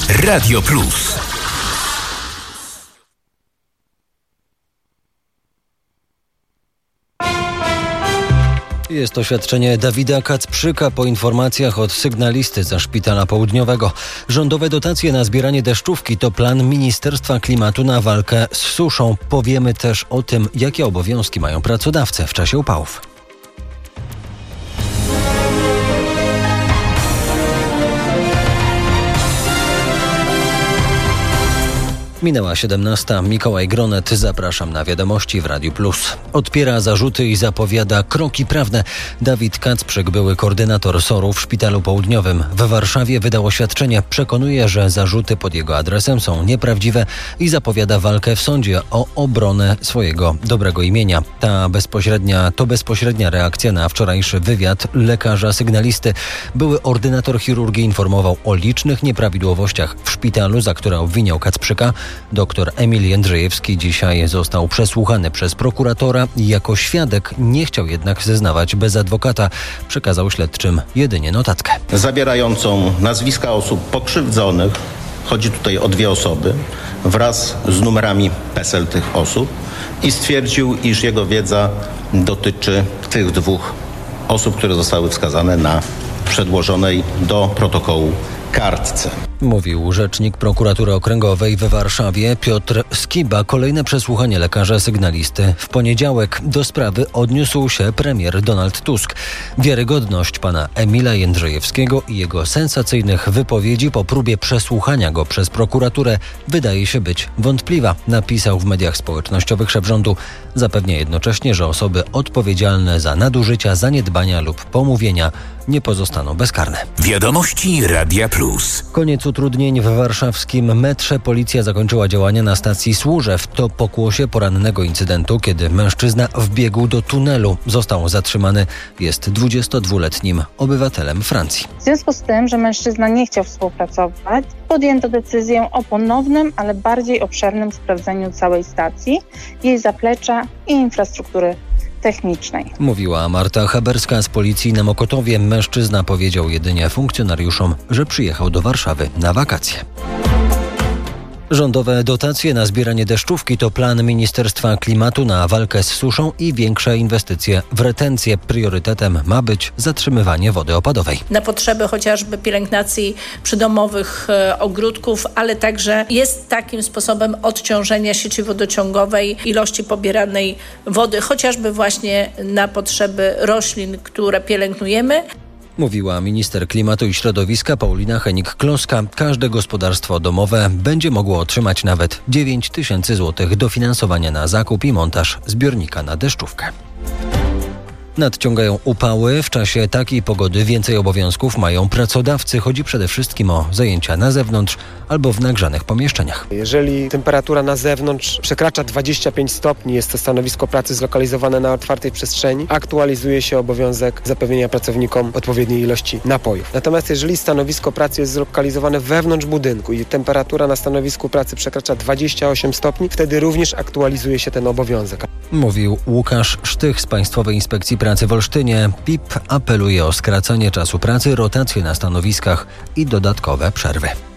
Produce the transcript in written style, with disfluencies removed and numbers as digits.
Radio Plus. Jest oświadczenie Dawida Kacprzyka po informacjach od sygnalisty ze Szpitala Południowego. Rządowe dotacje na zbieranie deszczówki to plan Ministerstwa Klimatu na walkę z suszą. Powiemy też o tym, jakie obowiązki mają pracodawcy w czasie upałów. Minęła 17. Mikołaj Gronet. Zapraszam na wiadomości w Radiu Plus. Odpiera zarzuty i zapowiada kroki prawne. Dawid Kacprzyk, były koordynator SOR-u w Szpitalu Południowym w Warszawie, wydał oświadczenie. Przekonuje, że zarzuty pod jego adresem są nieprawdziwe i zapowiada walkę w sądzie o obronę swojego dobrego imienia. To bezpośrednia reakcja na wczorajszy wywiad lekarza sygnalisty. Były ordynator chirurgii informował o licznych nieprawidłowościach w szpitalu, za które obwiniał Kacprzyka. Doktor Emil Jędrzejewski dzisiaj został przesłuchany przez prokuratora i jako świadek nie chciał jednak zeznawać bez adwokata. Przekazał śledczym jedynie notatkę zawierającą nazwiska osób pokrzywdzonych. Chodzi tutaj o 2 osoby wraz z numerami PESEL tych osób i stwierdził, iż jego wiedza dotyczy tych 2 osób, które zostały wskazane na przedłożonej do protokołu kartce. Mówił rzecznik prokuratury okręgowej w Warszawie Piotr Skiba. Kolejne przesłuchanie lekarza sygnalisty w poniedziałek. Do sprawy odniósł się premier Donald Tusk. Wiarygodność pana Emila Jędrzejewskiego i jego sensacyjnych wypowiedzi po próbie przesłuchania go przez prokuraturę wydaje się być wątpliwa, napisał w mediach społecznościowych szef rządu. Zapewnia jednocześnie, że osoby odpowiedzialne za nadużycia, zaniedbania lub pomówienia nie pozostaną bezkarne. Wiadomości Radia Plus. Koniec utrudnień w warszawskim metrze. Policja zakończyła działania na stacji Służew. To pokłosie porannego incydentu, kiedy mężczyzna wbiegł do tunelu. Został zatrzymany. Jest 22-letnim obywatelem Francji. W związku z tym, że mężczyzna nie chciał współpracować, podjęto decyzję o ponownym, ale bardziej obszernym sprawdzeniu całej stacji, jej zaplecza i infrastruktury technicznej. Mówiła Marta Haberska z policji na Mokotowie. Mężczyzna powiedział jedynie funkcjonariuszom, że przyjechał do Warszawy na wakacje. Rządowe dotacje na zbieranie deszczówki to plan Ministerstwa Klimatu na walkę z suszą i większe inwestycje w retencję. Priorytetem ma być zatrzymywanie wody opadowej. Na potrzeby chociażby pielęgnacji przydomowych ogródków, ale także jest takim sposobem odciążenia sieci wodociągowej ilości pobieranej wody, chociażby właśnie na potrzeby roślin, które pielęgnujemy. Mówiła minister klimatu i środowiska Paulina Henik-Kloska. Każde gospodarstwo domowe będzie mogło otrzymać nawet 9 000 złotych dofinansowania na zakup i montaż zbiornika na deszczówkę. Nadciągają upały. W czasie takiej pogody więcej obowiązków mają pracodawcy. Chodzi przede wszystkim o zajęcia na zewnątrz albo w nagrzanych pomieszczeniach. Jeżeli temperatura na zewnątrz przekracza 25 stopni, jest to stanowisko pracy zlokalizowane na otwartej przestrzeni, aktualizuje się obowiązek zapewnienia pracownikom odpowiedniej ilości napojów. Natomiast jeżeli stanowisko pracy jest zlokalizowane wewnątrz budynku i temperatura na stanowisku pracy przekracza 28 stopni, wtedy również aktualizuje się ten obowiązek. Mówił Łukasz Sztych z Państwowej Inspekcji Pracy w Olsztynie. PIP apeluje o skracanie czasu pracy, rotację na stanowiskach i dodatkowe przerwy.